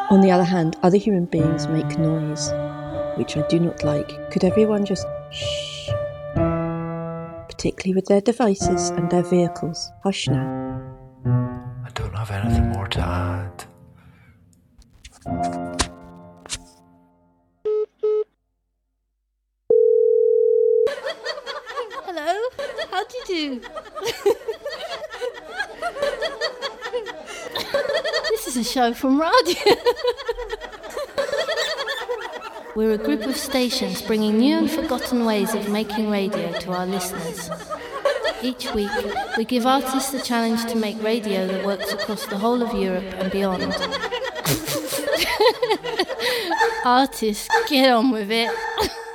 On the other hand, other human beings make noise, which I do not like. Could everyone just shh? Particularly with their devices and their vehicles. Hush now. I don't have anything more to add. Hello? How do you do? This is a show from radio. We're a group of stations bringing new and forgotten ways of making radio to our listeners. Each week, we give artists the challenge to make radio that works across the whole of Europe and beyond. Artists, get on with it.